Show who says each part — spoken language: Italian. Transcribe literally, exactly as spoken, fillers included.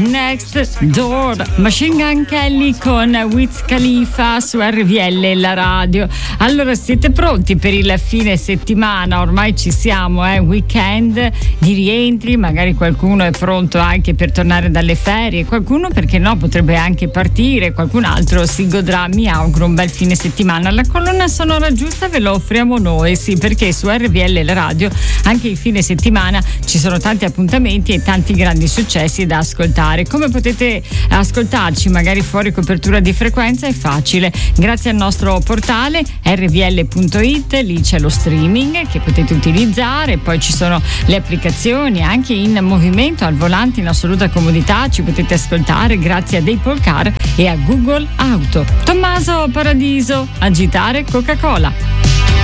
Speaker 1: Next Door, Machine Gun Kelly con Wiz Khalifa su R V L, la radio. Allora, siete pronti per il fine settimana? Ormai ci siamo, eh? Weekend di rientri, magari qualcuno è pronto anche per tornare dalle ferie, qualcuno, perché no, potrebbe anche partire, qualcun altro si godrà, mi auguro, un bel fine settimana. La colonna sonora giusta ve lo offriamo noi, sì, perché su R V L, la radio, anche il fine settimana ci sono tanti appuntamenti e tanti grandi successi da ascoltare. Come potete ascoltarci magari fuori copertura di frequenza? È facile, grazie al nostro portale erre vu elle punto it, lì c'è lo streaming che potete utilizzare, poi ci sono le applicazioni anche in movimento al volante in assoluta comodità, ci potete ascoltare grazie a Apple Car e a Google Auto. Tommaso Paradiso, Agitare Coca-Cola.